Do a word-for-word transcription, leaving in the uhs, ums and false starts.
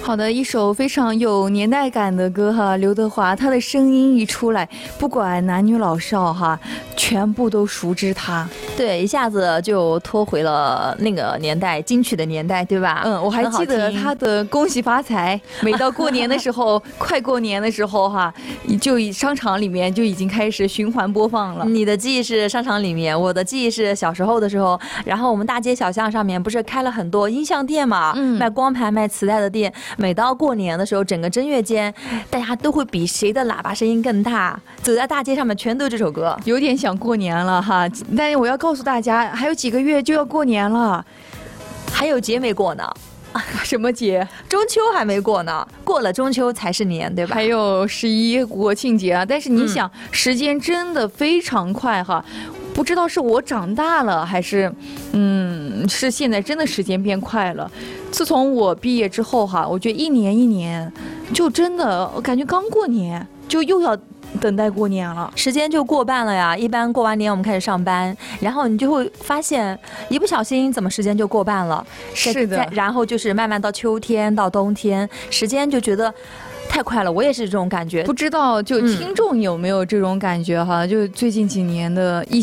好的，一首非常有年代感的歌哈，刘德华他的声音一出来，不管男女老少哈，全部都熟知他。 对，一下子就拖回了那个年代，金曲的年代，对吧？ 嗯，我还记得他的《恭喜发财》，每到过年的时候，快过年的时候哈，就商场里面就已经开始循环播放了。 你的记忆是商场里面，我的记忆是小时候的时候，然后我们大街小巷上面不是开了很多音像店嘛，嗯、卖光盘、卖磁带的店。每到过年的时候，整个正月间，大家都会比谁的喇叭声音更大，走在大街上面全都是这首歌， 有点想过年了哈。但是我要告诉大家，还有几个月就要过年了， 还有节没过呢。 什么节？ 中秋还没过呢，过了中秋才是年，对吧？ 还有十一国庆节啊！但是你想，嗯、时间真的非常快哈。不知道是我长大了，还是，嗯，是现在真的时间变快了。自从我毕业之后哈，我觉得一年一年，就真的我感觉刚过年就又要等待过年了， 时间就过半了呀。一般过完年我们开始上班，然后你就会发现一不小心怎么时间就过半了。 是的， 然后就是慢慢到秋天到冬天，时间就觉得太快了，我也是这种感觉。 不知道就听众有没有这种感觉哈？嗯、就最近几年的疫